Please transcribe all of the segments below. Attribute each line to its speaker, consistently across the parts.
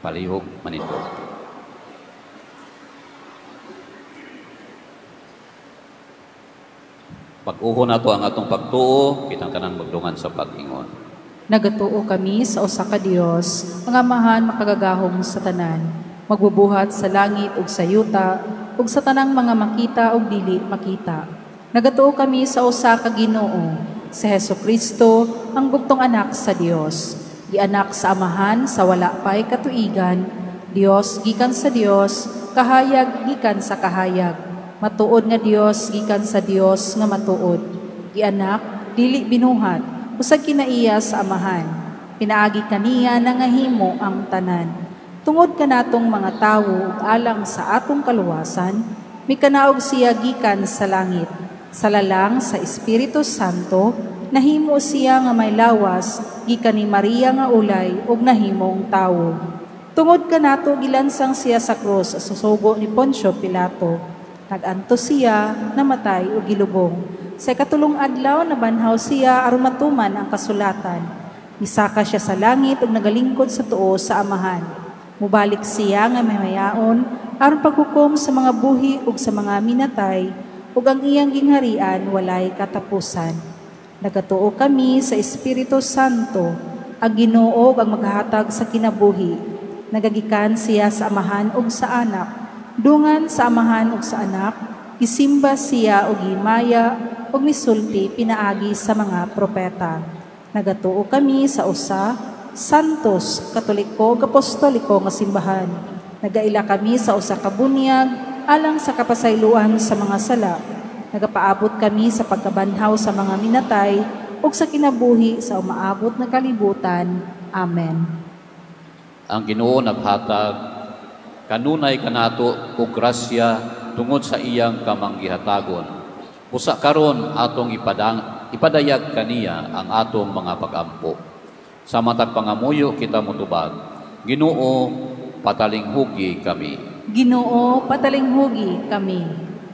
Speaker 1: Palihog manito. Pag-uho na to ang atong pagtuo, kitang tanan magdungan sa pag-ingon.
Speaker 2: Nagatuo kami sa usa ka Dios, ang Amahan makagagahom sa tanan, magbubuhat sa langit ug sa yuta, ug sa tanang mga makita ug dili makita. Nagatuo kami sa usa ka Ginoo, si Hesukristo, ang bugtong anak sa Dios. Gianak sa Amahan sa wala pay katuigan, Dios gikan sa Dios, kahayag gikan sa kahayag. Matuod nga Dios gikan sa Dios nga matuod. Gianak dili binuhat, usag kinaiya sa Amahan. Pinaagi kaniya nangahimo ang tanan. Tungod kanatong mga tawo ug alang sa atong kaluwasan, mikanaog siya gikan sa langit. Sa lalang sa Espiritu Santo, nahimo siya nga may lawas gikan ni Maria nga ulay ug nahimong tawo. Tungod kanato gilansang siya sa krus sa susugo ni Poncio Pilato. Naganto siya, namatay ug gilubong. Sa katulong adlaw nabanhaw siya aron matuman ang kasulatan. Misaka siya sa langit ug nagalingkod sa tuo sa Amahan. Mubalik siya nga mayaon aron paghukom sa mga buhi ug sa mga minatay ug ang iyang gingharian walay katapusan. Nagatuo kami sa Espiritu Santo, ang Ginoo ang maghatag sa kinabuhi. Nagagikan siya sa Amahan ug sa Anak. Dungan sa Amahan ug sa Anak, isimba siya ug himaya ug misulti pinaagi sa mga propeta. Nagatuo kami sa usa, santos, katoliko, apostoliko nga simbahan. Nagaila kami sa usa ka bunyag alang sa kapasayloan sa mga sala. Nagapaabot kami sa pagkabanhaw sa mga minatay ug sa kinabuhi sa umaabot na kalibutan. Amen.
Speaker 1: Ang Ginoo naghatag kanunay kanato og grasya tungod sa iyang kamanggihatagon. Usa karon atong ipadayag kaniya ang atong mga pag-ampo. Sa matag pangamuyo kita motubag, Ginoo, patalinghugi kami.
Speaker 2: Ginoo, patalinghugi kami.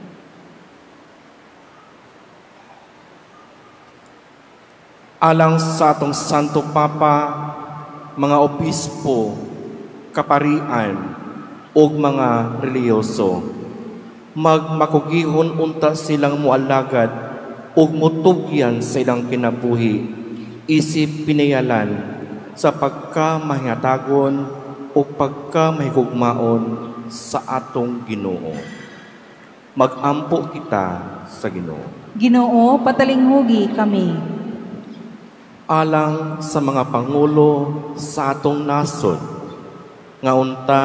Speaker 3: Alang sa atong Santo Papa, mga obispo, kaparian, ug mga reliyoso, magmakugihon unta silang mualagad ug mutugyan sa ilang kinabuhi, isip pinayalan sa pagkamahingatagon ug pagkamahigugmaon sa atong Ginoo. Mag-ampo kita sa Ginoo.
Speaker 2: Ginoo, patalinghugi kami.
Speaker 3: Alang sa mga pangulo sa atong nasod, nga unta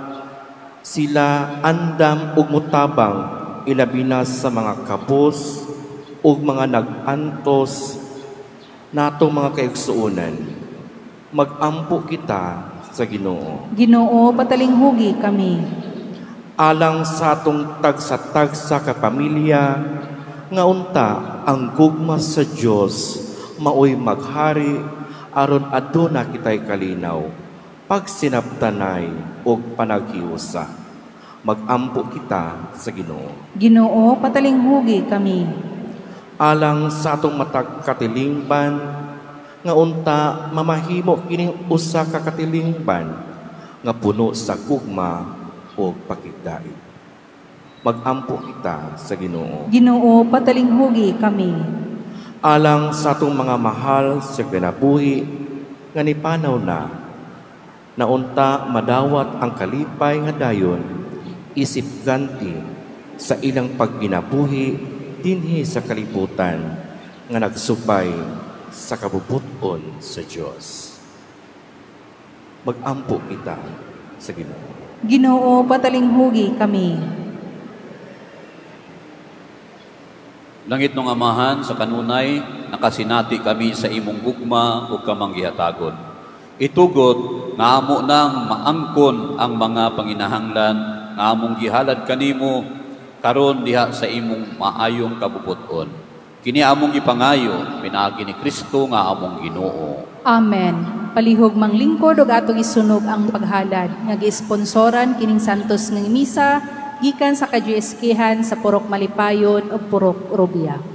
Speaker 3: sila andam ug mutabang ilabi na sa mga kabus ug mga nag-antos natong mga kaigsuonan. Mag-ampo kita sa Ginoo.
Speaker 2: Ginoo, patalinghugi kami.
Speaker 3: Alang sa atong tagsa-tagsa ka pamilya, nga unta ang gugma sa Dios maoy maghari aron aduna kitay kalinaw, pagsinabtanay ug panaghiusa. Mag-ampo kita sa Ginoo.
Speaker 2: Ginoo, patalinghugi kami.
Speaker 3: Alang sa atong matag katilingban, nga unta mamahimo kining usa ka katilingban nga puno sa gugma ug pakigdait. Mag-ampo kita sa Ginoo.
Speaker 2: Ginoo, patalinghugi kami.
Speaker 3: Alang sa atong mga mahal sa kinabuhi nga nipanaw na unta madawat ang kalipay nga dayon, isip ganti sa ilang pagkinabuhi dinhi sa kalibutan nga nagsubay sa kabubuton sa Dios. Mag-ampo kita sa Ginoo.
Speaker 2: Ginoo, patalinghugi kami.
Speaker 1: Langit ng Amahan sa kanunay, nakasinati kami sa imong gugma ug kamanggihatagon. Itugot nga amo nang maangkon ang mga panginahanglan nga among gihalad kanimo karon diha sa imong maayong kabubuton. Kini among ipangayo pinaagi ni Kristo nga among Ginoo.
Speaker 2: Amen. Palihog manglingkod ug atong isunog ang paghalad nga giisponsoran kining santos nga misa gikan sa kajueskehan sa Purok Malipayon ug Purok Rubia.